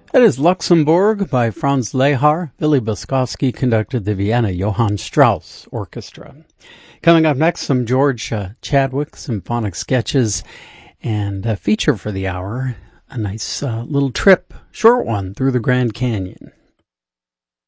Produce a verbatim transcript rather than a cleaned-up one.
That is Luxembourg by Franz Lehar. Billy Boskovsky conducted the Vienna Johann Strauss Orchestra. Coming up next, some George uh, Chadwick symphonic sketches and a feature for the hour, a nice uh, little trip, short one, through the Grand Canyon.